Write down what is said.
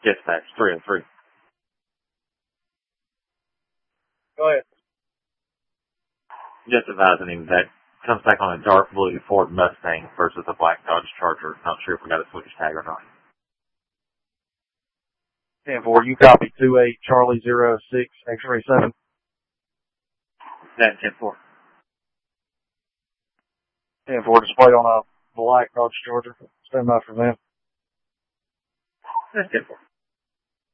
Dispatch 303. Go ahead. Just advising him that comes back on a dark blue Ford Mustang versus a black Dodge Charger. Not sure if we got a switch tag or not. 10-4, you copy 28 Charlie 06 X-ray 7. That 10-4. 10-4 displayed on a black Dodge Charger. Stand by for them. That's 10-4.